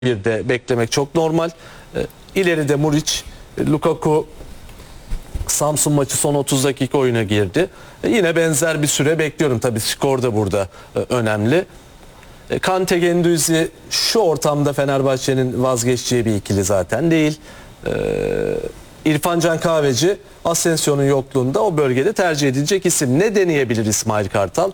bir de beklemek çok normal. İleride Muriç, Lukaku Samsun maçı son 30 dakika oyuna girdi. Yine benzer bir süre bekliyorum. Tabii skor da burada önemli. Kante Güendouzi şu ortamda Fenerbahçe'nin vazgeçeceği bir ikili zaten değil. İrfan Can Kahveci Asensio'nun yokluğunda o bölgede tercih edilecek isim. Ne deneyebilir İsmail Kartal?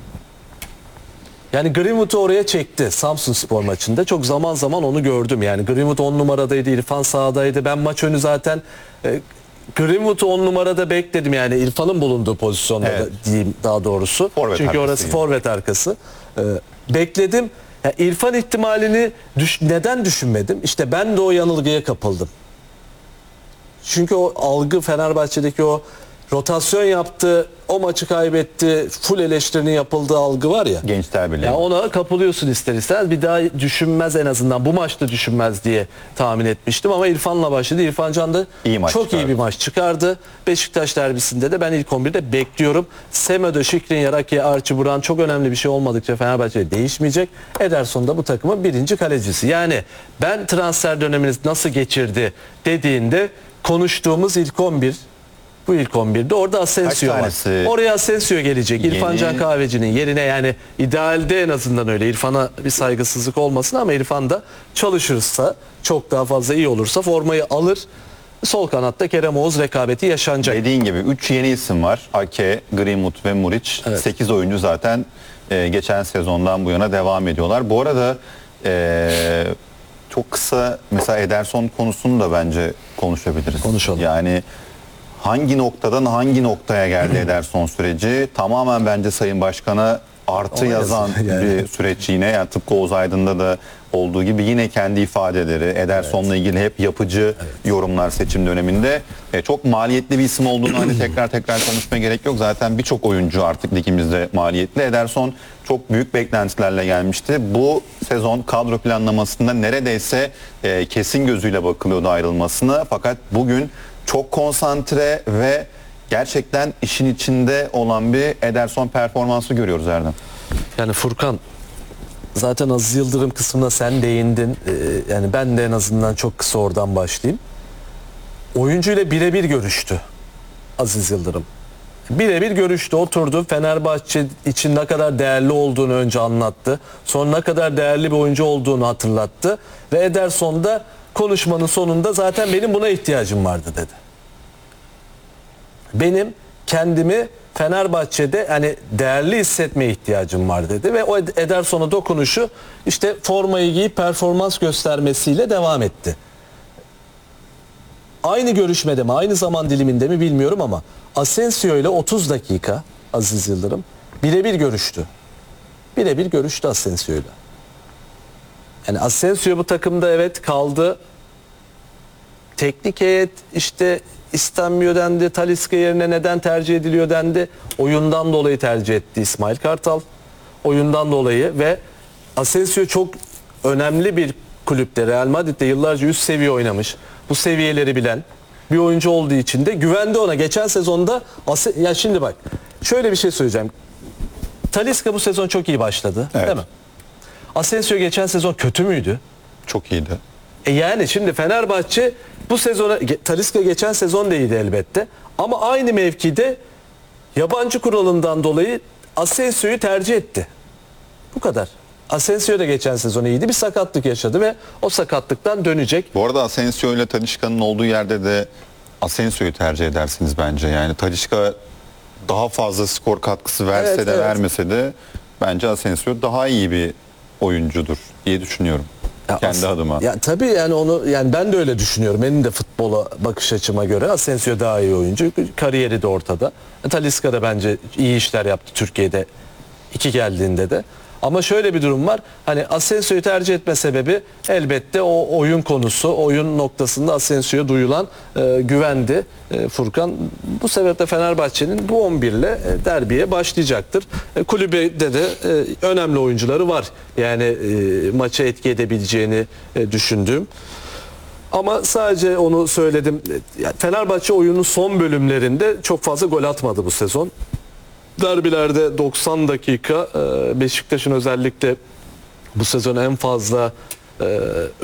Yani Greenwood'u oraya çekti Samsunspor maçında. Çok zaman zaman onu gördüm. Yani Greenwood 10 numaradaydı, İrfan sağdaydı. Ben maç önü zaten Greenwood'u 10 numarada bekledim. Yani İrfan'ın bulunduğu pozisyonda da diyeyim daha doğrusu. Forvet çünkü orası forvet arkası. Bekledim. Yani İrfan ihtimalini neden düşünmedim? İşte ben de o yanılgıya kapıldım. Çünkü o algı Fenerbahçe'deki o rotasyon yaptı, o maçı kaybetti, full eleştirinin yapıldığı algı var ya. Gençler Birliği. Ya ona kapılıyorsun ister istemez. Bir daha düşünmez en azından. Bu maçta düşünmez diye tahmin etmiştim ama İrfan'la başladı. İrfan Can da çok iyi bir maç çıkardı. Beşiktaş derbisinde de ben ilk 11'de bekliyorum. Semedo, Skriniar, Ake, Archie Buran çok önemli bir şey olmadıkça Fenerbahçe değişmeyecek. Ederson da bu takımın birinci kalecisi. Yani ben transfer döneminiz nasıl geçirdi dediğinde konuştuğumuz ilk 11, bu ilk 11'de orada Asensio var. Oraya Asensio gelecek. İrfan Can Kahveci'nin yerine, yani idealde en azından öyle. İrfan'a bir saygısızlık olmasın ama İrfan da çalışırsa, çok daha fazla iyi olursa formayı alır. Sol kanatta Kerem Oğuz rekabeti yaşanacak. Dediğin gibi 3 yeni isim var. Ake, Greenwood ve Muriç. Evet. 8 oyuncu zaten geçen sezondan bu yana devam ediyorlar. Bu arada çok kısa mesela Ederson konusunu da bence konuşabiliriz. Konuşalım. Yani hangi noktadan hangi noktaya geldi Ederson süreci? Tamamen bence Sayın Başkan'a artı yazan bir süreç yine. Yani tıpkı Oğuz Aydın'da da olduğu gibi yine kendi ifadeleri, Ederson'la ilgili hep yapıcı yorumlar seçim döneminde. Çok maliyetli bir isim olduğunu hani tekrar konuşmaya gerek yok. Zaten birçok oyuncu artık ligimizde maliyetli. Ederson çok büyük beklentilerle gelmişti. Bu sezon kadro planlamasında neredeyse kesin gözüyle bakılıyordu ayrılmasına. Fakat bugün çok konsantre ve gerçekten işin içinde olan bir Ederson performansı görüyoruz Erdem. Yani Furkan, zaten Aziz Yıldırım kısmına sen değindin. Yani ben de en azından çok kısa oradan başlayayım. Oyuncuyla birebir görüştü Aziz Yıldırım. Birebir görüştü, oturdu. Fenerbahçe için ne kadar değerli olduğunu önce anlattı. Sonra ne kadar değerli bir oyuncu olduğunu hatırlattı. Ve Ederson da konuşmanın sonunda zaten benim buna ihtiyacım vardı dedi. Benim kendimi Fenerbahçe'de hani değerli hissetmeye ihtiyacım var dedi ve o Ederson'a dokunuşu işte formayı giyip performans göstermesiyle devam etti. Aynı görüşmede mi, aynı zaman diliminde mi bilmiyorum ama Asensio ile 30 dakika Aziz Yıldırım birebir görüştü. Birebir görüştü Asensio ile. Yani Asensio bu takımda evet kaldı. Teknik heyet işte istenmiyor dendi. Talisca yerine neden tercih ediliyor dendi. Oyundan dolayı tercih etti İsmail Kartal. Oyundan dolayı ve Asensio çok önemli bir kulüpte, Real Madrid'de yıllarca üst seviye oynamış. Bu seviyeleri bilen bir oyuncu olduğu için de güvendi ona. Geçen sezonda ya şimdi bak şöyle bir şey söyleyeceğim. Talisca bu sezon çok iyi başladı, evet, değil mi? Asensio geçen sezon kötü müydü? Çok iyiydi. Yani şimdi Fenerbahçe bu sezona, Talisca geçen sezon da iyiydi elbette. Ama aynı mevkide yabancı kuralından dolayı Asensio'yu tercih etti. Bu kadar. Asensio da geçen sezon iyiydi. Bir sakatlık yaşadı ve o sakatlıktan dönecek. Bu arada Asensio ile Talisca'nın olduğu yerde de Asensio'yu tercih edersiniz bence. Yani Talisca daha fazla skor katkısı verse de vermese de bence Asensio daha iyi bir oyuncudur diye düşünüyorum. Ya kendi adıma. Ya tabii yani onu, yani ben de öyle düşünüyorum. Benim de futbola bakış açıma göre Asensio daha iyi oyuncu. Kariyeri de ortada. Talisca da bence iyi işler yaptı Türkiye'de iki geldiğinde de. Ama şöyle bir durum var. Hani Asensio'yu tercih etme sebebi elbette o oyun konusu, oyun noktasında Asensio'ya duyulan güvendi Furkan. Bu sebeple Fenerbahçe'nin bu 11 ile derbiye başlayacaktır. Kulübede de önemli oyuncuları var. Yani maça etki edebileceğini düşündüğüm. Ama sadece onu söyledim. Fenerbahçe oyunun son bölümlerinde çok fazla gol atmadı bu sezon. Derbilerde 90 dakika, Beşiktaş'ın özellikle bu sezon en fazla e,